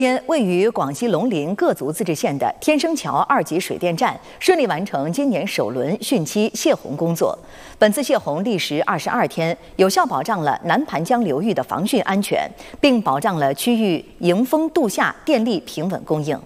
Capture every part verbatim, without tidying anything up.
天，位于广西龙陵各族自治县的天生桥二级水电站顺利完成今年首轮汛期泄洪工作。本次泄洪历时二十二天，有效保障了南盘江流域的防汛安全，并保障了区域迎风度夏电力平稳供应。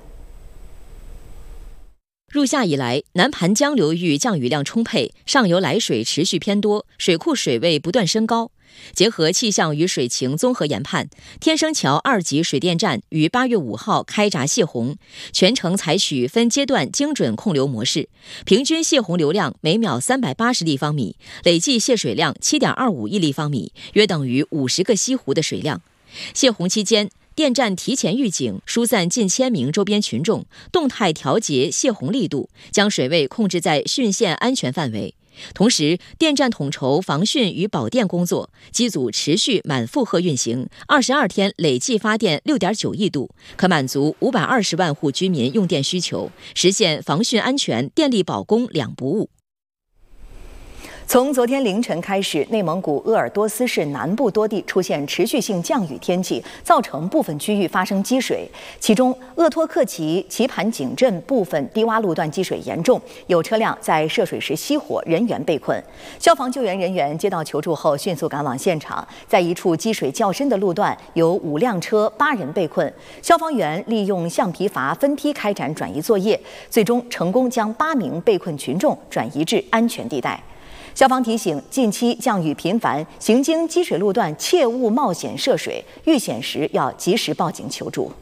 入夏以来，南盘江流域降雨量充沛，上游来水持续偏多，水库水位不断升高。结合气象与水情综合研判，天生桥二级水电站于八月五号开闸泄洪，全程采取分阶段精准控流模式，平均泄洪流量每秒三百八十立方米，累计泄水量七点二五亿立方米，约等于五十个西湖的水量。泄洪期间，电站提前预警，疏散近千名周边群众，动态调节泄洪力度，将水位控制在汛县安全范围。同时，电站统筹防汛与保电工作，机组持续满负荷运行，二十二天累计发电六点九亿度，可满足五百二十万户居民用电需求，实现防汛安全、电力保供两不误。从昨天凌晨开始，内蒙古鄂尔多斯市南部多地出现持续性降雨天气，造成部分区域发生积水。其中，鄂托克旗棋盘井镇部分低洼路段积水严重，有车辆在涉水时熄火，人员被困。消防救援人员接到求助后，迅速赶往现场，在一处积水较深的路段，有五辆车、八人被困。消防员利用橡皮筏分批开展转移作业，最终成功将八名被困群众转移至安全地带。消防提醒，近期降雨频繁，行经积水路段切勿冒险涉水，遇险时要及时报警求助。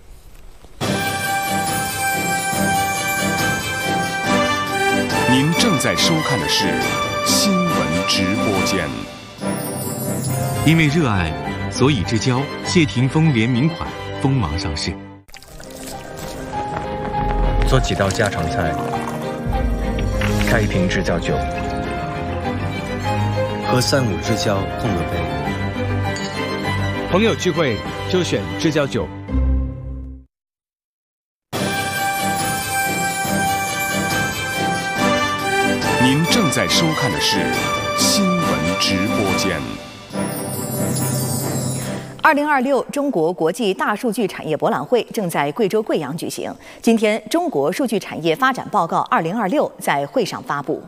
您正在收看的是新闻直播间。 因为热爱，所以之交谢霆锋联名款锋芒上市。 做几道家常菜，开一瓶知交酒。和三五知交碰个杯， 朋友聚会就选知交酒。 您正在收看的是新闻直播间。 二零二六中国国际大数据产业博览会正在贵州贵阳举行。今天，中国数据产业发展报告二零二六在会上发布。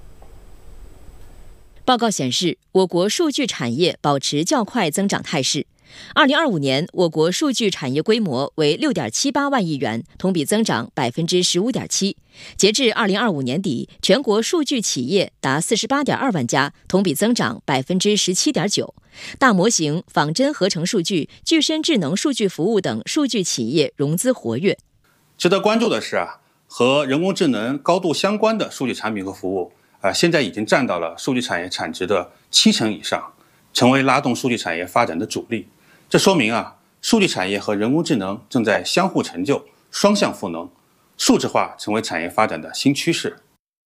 报告显示，我国数据产业保持较快增长态势。二零二五年，我国数据产业规模为六点七八万亿元，同比增长百分之十五点七。截至二零二五年底，全国数据企业达四十八点二万家，同比增长百分之十七点九。大模型、仿真合成数据、具身智能数据服务等数据企业融资活跃。 值得关注的是啊，和人工智能高度相关的数据产品和服务。啊，现在已经占到了数据产业产值的七成以上，成为拉动数据产业发展的主力。这说明啊，数据产业和人工智能正在相互成就，双向赋能，数字化成为产业发展的新趋势。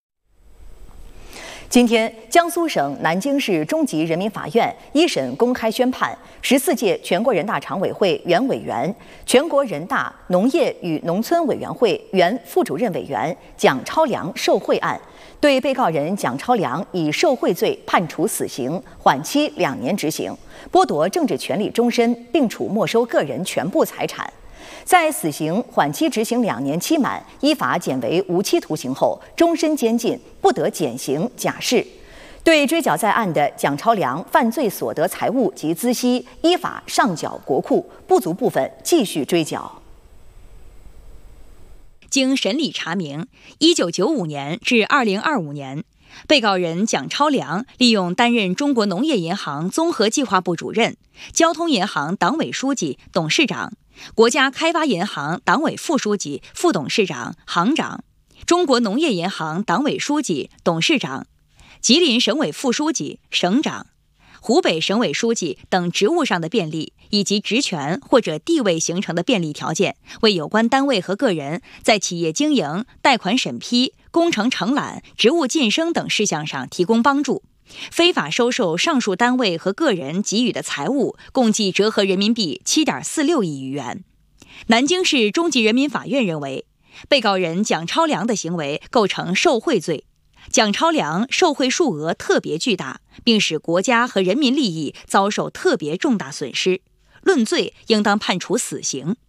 今天，江苏省南京市中级人民法院一审公开宣判十四届全国人大常委会原委员、全国人大农业与农村委员会原副主任委员蒋超良受贿案，对被告人蒋超良以受贿罪判处死刑，缓期两年执行，剥夺政治权利终身，并处没收个人全部财产。在死刑缓期执行两年期满，依法减为无期徒刑后，终身监禁，不得减刑假释。对追缴在案的蒋超良犯罪所得财物及孳息，依法上缴国库，不足部分继续追缴。 经审理查明，一九九五年至二零二五年，被告人蒋超良利用担任中国农业银行综合计划部主任、交通银行党委书记、董事长、国家开发银行党委副书记、副董事长、行长、中国农业银行党委书记、董事长、吉林省委副书记、省长、湖北省委书记等职务上的便利，以及职权或者地位形成的便利条件，为有关单位和个人在企业经营、贷款审批、工程承揽、职务晋升等事项上提供帮助，非法收受上述单位和个人给予的财物，共计折合人民币 七点四六亿余元。南京市中级人民法院认为，被告人蒋超良的行为构成受贿罪。蒋超良受贿数额特别巨大，并使国家和人民利益遭受特别重大损失，论罪应当判处死刑。